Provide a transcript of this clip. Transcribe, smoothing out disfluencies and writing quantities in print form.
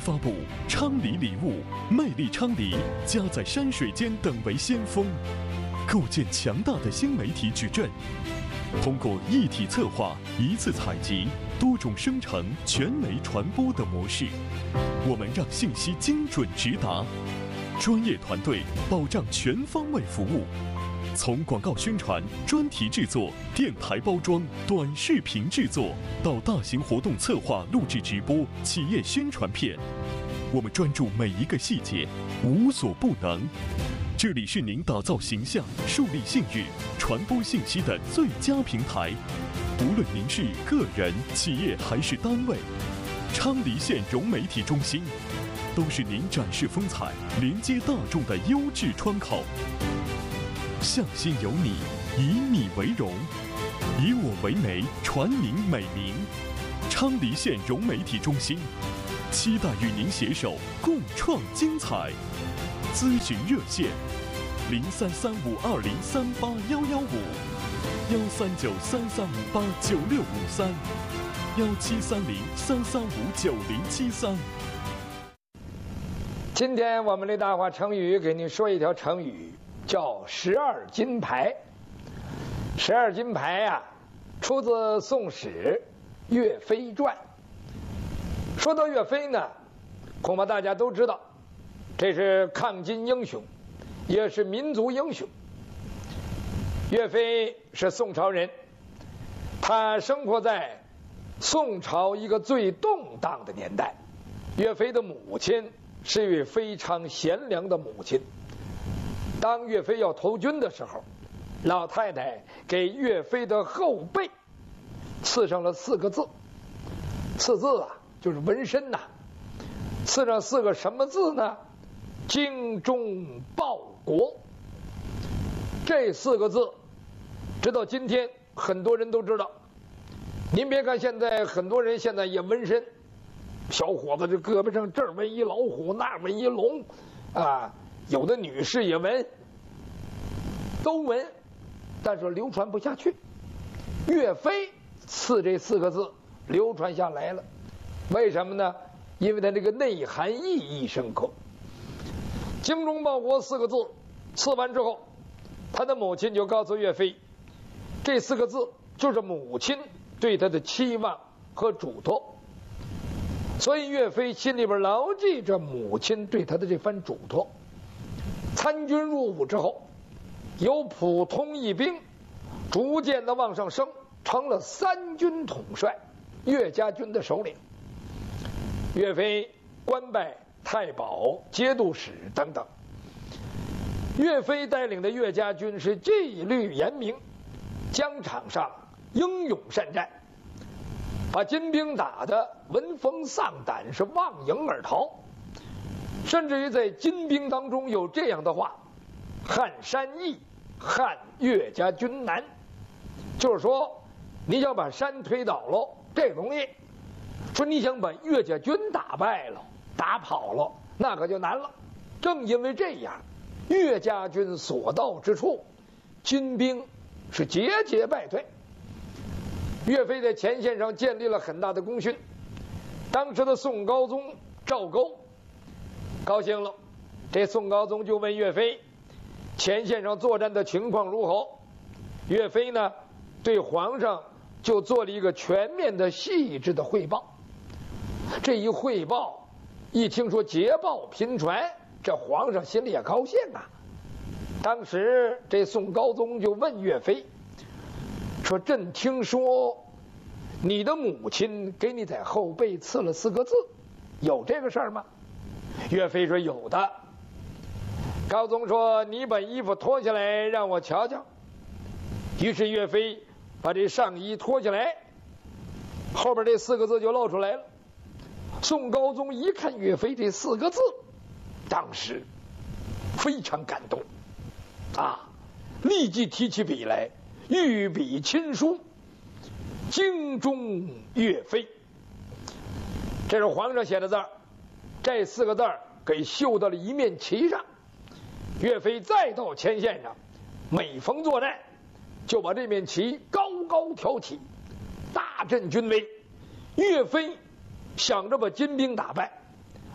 发布昌黎礼物，魅力昌黎，家在山水间等为先锋，构建强大的新媒体矩阵。通过一体策划、一次采集、多种生成、全媒传播的模式，我们让信息精准直达，专业团队保障全方位服务。从广告宣传、专题制作、电台包装、短视频制作，到大型活动策划、录制直播、企业宣传片，我们专注每一个细节，无所不能。这里是您打造形象、树立信誉、传播信息的最佳平台。无论您是个人、企业还是单位，昌黎县融媒体中心都是您展示风采、连接大众的优质窗口。向心有你，以你为荣，以我为媒，传您美名。昌黎县融媒体中心，期待与您携手共创精彩。咨询热线：033520381155，139335896653，173033599073。 今天我们的大话成语给您说一条成语，叫12金牌。12金牌呀，出自《宋史·岳飞传》。说到岳飞呢，恐怕大家都知道，这是抗金英雄，也是民族英雄。岳飞是宋朝人，他生活在宋朝一个最动荡的年代。岳飞的母亲是一位非常贤良的母亲。当岳飞要投军的时候，老太太给岳飞的后背刺上了4个字，刺字啊就是纹身呐。刺上4个什么字呢？精忠报国。这4个字直到今天很多人都知道。您别看现在很多人现在也纹身，小伙子这胳膊上这儿纹一老虎，那儿纹一龙啊，有的女士也纹，都纹，但是流传不下去。岳飞刺这4个字流传下来了，为什么呢？因为他这个内涵意义深刻。精忠报国4个字刺完之后，他的母亲就告诉岳飞，这4个字就是母亲对他的期望和嘱托。所以岳飞心里边牢记着母亲对他的这番嘱托。参军入伍之后，由普通一兵逐渐的往上升，成了3军统帅，岳家军的首领。岳飞官拜太保、节度使等等。岳飞带领的岳家军是纪律严明，疆场上英勇善战，把金兵打得闻风丧胆，是忘营而逃。甚至于在金兵当中有这样的话：撼山易，撼岳家军难。就是说，你想把山推倒了，这容易；说你想把岳家军打败了、打跑了，那可就难了。正因为这样，岳家军所到之处，金兵是节节败退。岳飞在前线上建立了很大的功勋。当时的宋高宗赵构高兴了，这宋高宗就问岳飞，前线上作战的情况如何？岳飞呢，对皇上就做了一个全面的、细致的汇报。这一汇报，一听说捷报频传，这皇上心里也高兴啊。当时这宋高宗就问岳飞说：“朕听说你的母亲给你在后背刺了4个字，有这个事儿吗？”岳飞说：“有的。”高宗说：“你把衣服脱下来让我瞧瞧。”于是岳飞把这上衣脱下来，后边这4个字就露出来了。宋高宗一看岳飞这4个字，当时非常感动啊，立即提起笔来，御笔亲书：“精忠岳飞。”这是皇上写的字儿，这4个字儿给绣到了一面旗上。岳飞再到前线上，每逢作战，就把这面旗高高挑起，大振军威。岳飞想着把金兵打败，